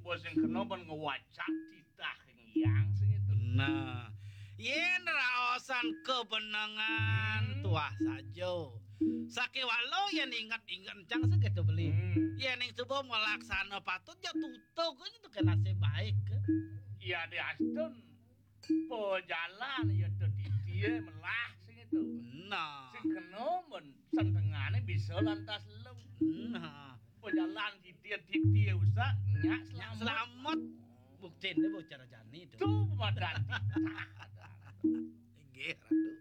apa sing kena men ngewacak titah yang sing itu. Nah, yen raosan kebenangan tuah saja. Sakewalo yen ingat-ingat cang segitu beli. Yen ing coba melaksana patut ya tutuk itu kena sebaik. Ya di Aston jalan ya di dia melah sing itu. Nah, Sing kena men sentengane bisa lantas lu. nah, Jalan di dia usah nyak selamat. selamat buktine bocah jani itu. Tuh madan titah. Nggih, Ratu.